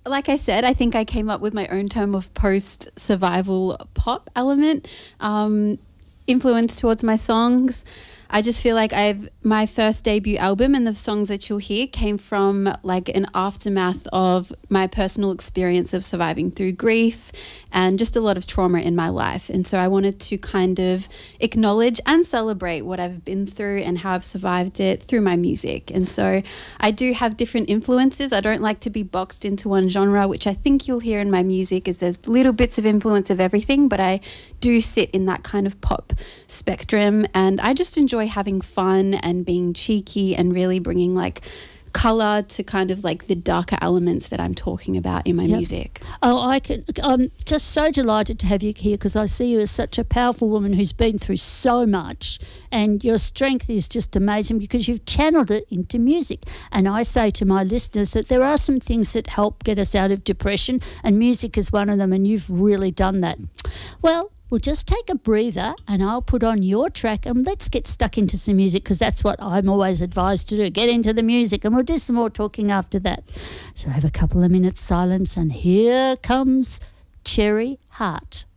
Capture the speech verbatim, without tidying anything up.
like I said, I think I came up with my own term of post-survival pop element um, influence towards my songs. I just feel like I've my first debut album and the songs that you'll hear came from like an aftermath of my personal experience of surviving through grief and just a lot of trauma in my life. And so I wanted to kind of acknowledge and celebrate what I've been through and how I've survived it through my music. And so I do have different influences. I don't like to be boxed into one genre, which I think you'll hear in my music is there's little bits of influence of everything, but I do sit in that kind of pop spectrum. And I just enjoy having fun and being cheeky and really bringing like colour to kind of like the darker elements that I'm talking about in my yep. music. Oh, I can, I'm just so delighted to have you here because I see you as such a powerful woman who's been through so much, and your strength is just amazing because you've channeled it into music. And I say to my listeners that there are some things that help get us out of depression, and music is one of them, and you've really done that. Well, we'll just take a breather and I'll put on your track and let's get stuck into some music because that's what I'm always advised to do. Get into the music and we'll do some more talking after that. So have a couple of minutes silence and here comes Cherry Heart.